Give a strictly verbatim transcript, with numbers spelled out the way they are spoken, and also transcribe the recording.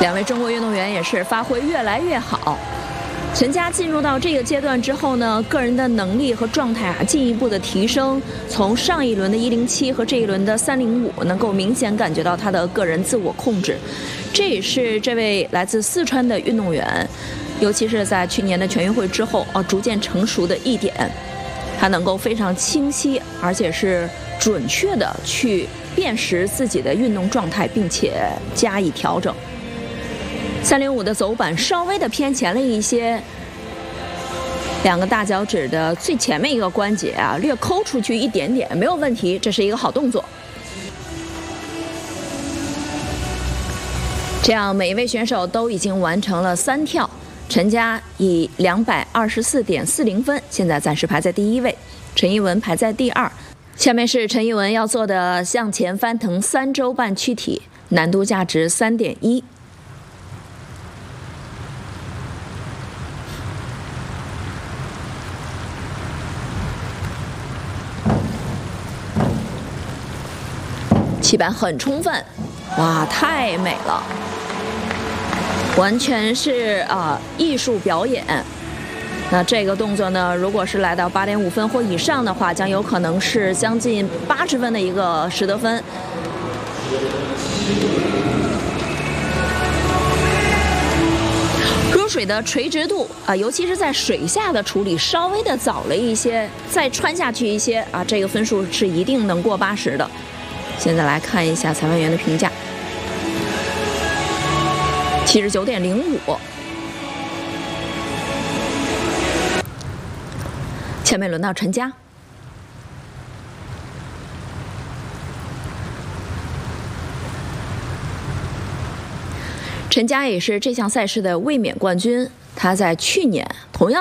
两位中国运动员也是发挥越来越好。陈佳进入到这个阶段之后呢，个人的能力和状态啊进一步的提升，从上一轮的一零七和这一轮的三零五，能够明显感觉到他的个人自我控制。这也是这位来自四川的运动员，尤其是在去年的全运会之后啊，逐渐成熟的一点，他能够非常清晰而且是准确的去辨识自己的运动状态，并且加以调整。三零五的走板稍微的偏前了一些，两个大脚趾的最前面一个关节啊略抠出去一点点，没有问题，这是一个好动作。这样每一位选手都已经完成了三跳，陈佳以两百二十四点四零分，现在暂时排在第一位，陈一文排在第二。下面是陈一文要做的向前翻腾三周半躯体，难度价值三点一。起板很充分，哇，太美了，完全是啊、呃、艺术表演。那这个动作呢，如果是来到八点五分或以上的话，将有可能是将近八十分的一个实得分。入水的垂直度啊、呃，尤其是在水下的处理稍微的早了一些，再穿下去一些啊，这个分数是一定能过八十的。现在来看一下裁判员的评价，七十九点零五。下面轮到陈佳，陈佳也是这项赛事的卫冕冠军，他在去年同样。